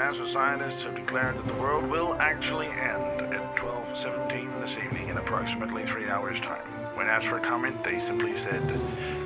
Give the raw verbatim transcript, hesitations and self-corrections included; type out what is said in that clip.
NASA scientists have declared that the world will actually end at twelve seventeen this evening in approximately three hours' time. When asked for comment, they simply said,